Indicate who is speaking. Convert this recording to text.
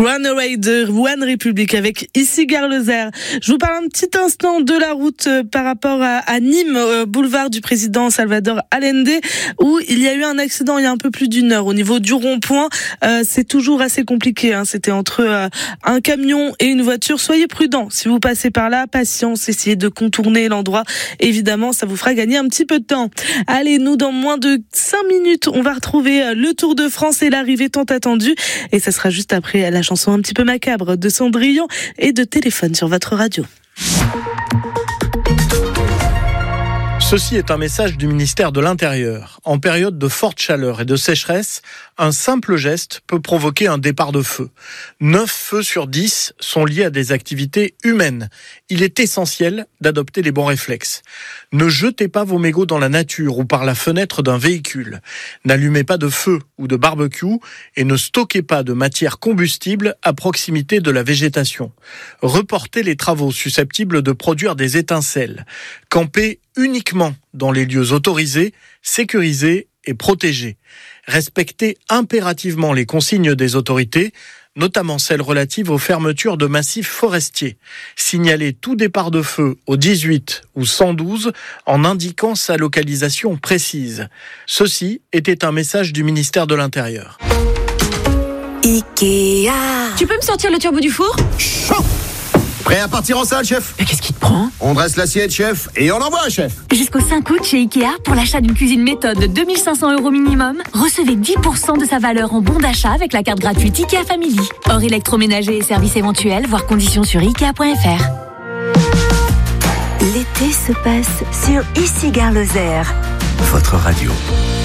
Speaker 1: Runaway de One Republic avec ici Gare Lozère. Je vous parle un petit instant de la route par rapport à Nîmes, boulevard du président Salvador Allende, où il y a eu un accident il y a un peu plus d'une heure au niveau du rond-point. C'est toujours assez compliqué, C'était entre un camion et une voiture. Soyez prudents si vous passez par là, patience, essayez de contourner l'endroit. Évidemment, ça vous fera gagner un petit peu de temps. Allez, nous, dans moins de 5 minutes, on va retrouver le Tour de France et l'arrivée tant attendue. Et ça sera juste après la chanson un petit peu macabre de Cendrillon et de Téléphone sur votre radio.
Speaker 2: Ceci est un message du ministère de l'Intérieur. En période de forte chaleur et de sécheresse, un simple geste peut provoquer un départ de feu. 9 feux sur 10 sont liés à des activités humaines. Il est essentiel d'adopter les bons réflexes. Ne jetez pas vos mégots dans la nature ou par la fenêtre d'un véhicule. N'allumez pas de feu ou de barbecue et ne stockez pas de matière combustible à proximité de la végétation. Reportez les travaux susceptibles de produire des étincelles. Campez uniquement dans les lieux autorisés, sécurisés et protégés. Respectez impérativement les consignes des autorités, notamment celles relatives aux fermetures de massifs forestiers. Signalez tout départ de feu au 18 ou 112 en indiquant sa localisation précise. Ceci était un message du ministère de l'Intérieur.
Speaker 3: Ikea.
Speaker 4: Tu peux me sortir le turbo du four ?
Speaker 5: Chaud. Prêt à partir en salle, chef ?
Speaker 4: Mais qu'est-ce qui te prend ?
Speaker 5: On dresse l'assiette, chef, et on envoie, chef.
Speaker 4: Jusqu'au 5 août chez Ikea, pour l'achat d'une cuisine méthode de 2 500 € minimum, recevez 10% de sa valeur en bon d'achat avec la carte gratuite Ikea Family. Hors électroménager et services éventuels, voir conditions sur Ikea.fr.
Speaker 3: L'été se passe sur ici Gare Lozère.
Speaker 5: Votre radio.